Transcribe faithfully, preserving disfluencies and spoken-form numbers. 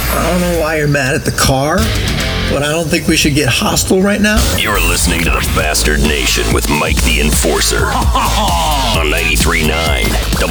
I don't know why you're mad at the car, but I don't think we should get hostile right now. You're listening to the Bastard Nation with Mike the Enforcer on ninety-three point nine